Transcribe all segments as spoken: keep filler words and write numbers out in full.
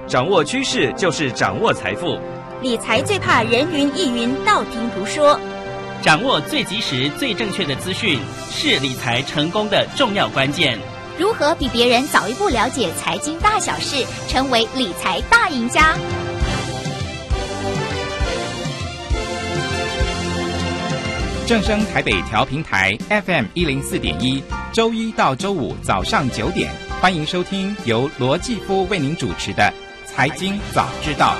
掌握趋势就是掌握财富。 理财最怕人云亦云，道听途说。 掌握最及时、最正确的资讯，是理财成功的重要关键。 如何比别人早一步了解财经大小事，成为理财大赢家？ 正声台北调频台 F M 一零四点一，周一到周五早上九点，欢迎收听由罗继夫为您主持的《财经早知道》。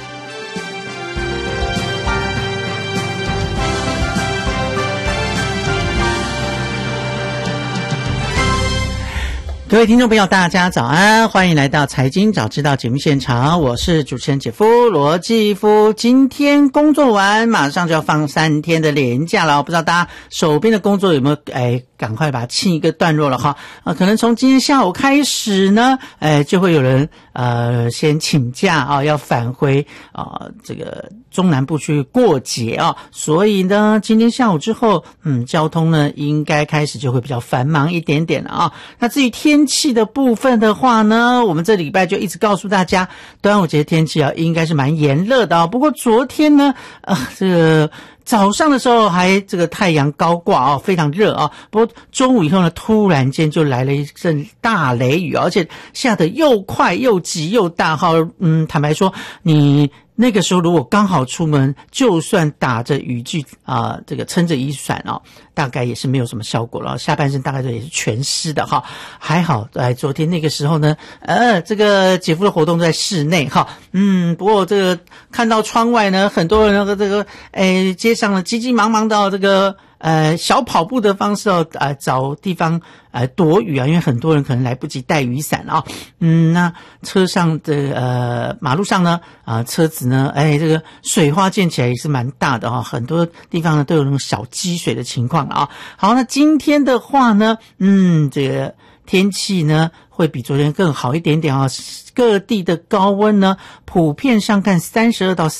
各位听众朋友大家早安，欢迎来到财经早知道节目现场，我是主持人姐夫罗继夫。今天工作完马上就要放三天的连假了，不知道大家手边的工作有没有哎赶快把它清一个段落了哈。啊，可能从今天下午开始呢，哎就会有人呃先请假啊，要返回啊这个中南部去过节啊，所以呢今天下午之后嗯交通呢应该开始就会比较繁忙一点点了啊。那至于天气的部分的话呢，我们这礼拜就一直告诉大家端午节天气啊应该是蛮炎热的啊。不过昨天呢呃这个早上的时候还这个太阳高挂哦，非常热啊。不过中午以后呢，突然间就来了一阵大雷雨，而且下得又快又急又大哈。嗯，坦白说，你那个时候如果刚好出门，就算打着雨具啊、呃，这个撑着雨伞哦，大概也是没有什么效果了。下半身大概也是全湿的哈。还好，哎，昨天那个时候呢，呃，这个姐夫的活动在室内哈。嗯，不过这个看到窗外呢，很多人那个这个哎街上呢急急忙忙的这个呃小跑步的方式哦，呃找地方呃躲雨啊，因为很多人可能来不及带雨伞啊。嗯，那车上的呃马路上呢啊、呃、车子呢，哎这个水花溅起来也是蛮大的哈、哦，很多地方呢都有那种小积水的情况啊。好，那今天的话呢，嗯这个天气呢会比昨天更好一点点啊。各地的高温呢普遍上看三十二到